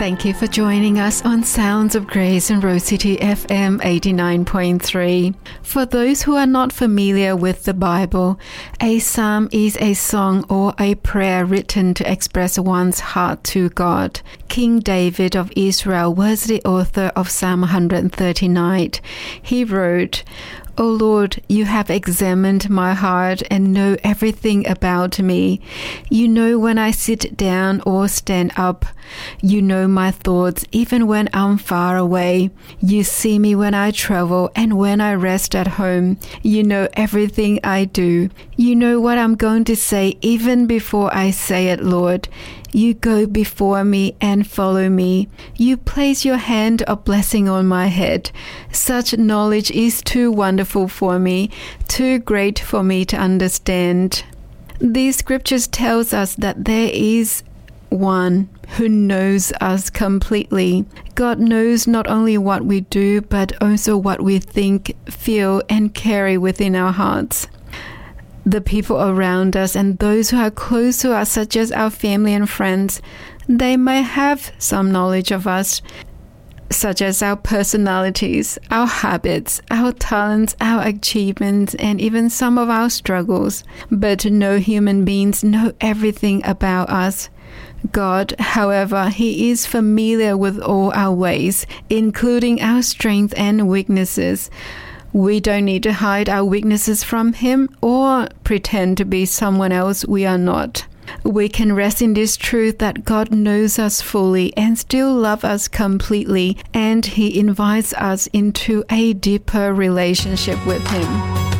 Thank you for joining us on Sounds of Grace and Rose City FM 89.3. For those who are not familiar with the Bible, a psalm is a song or a prayer written to express one's heart to God. King David of Israel was the author of Psalm 139. He wrote, O Lord, you have examined my heart and know everything about me. You know when I sit down or stand up. You know my thoughts even when I'm far away. You see me when I travel and when I rest at home. You know everything I do. You know what I'm going to say even before I say it, Lord. You go before me and follow me. You place your hand of blessing on my head. Such knowledge is too wonderful for me, too great for me to understand. These scriptures tells us that there is one who knows us completely. God knows not only what we do, but also what we think, feel, and carry within our hearts. The people around us and those who are close to us, such as our family and friends, they may have some knowledge of us, such as our personalities, our habits, our talents, our achievements, and even some of our struggles. But no human beings know everything about us. God, however, He is familiar with all our ways, including our strengths and weaknesses. We don't need to hide our weaknesses from Him or pretend to be someone else we are not. We can rest in this truth that God knows us fully and still loves us completely, and He invites us into a deeper relationship with Him.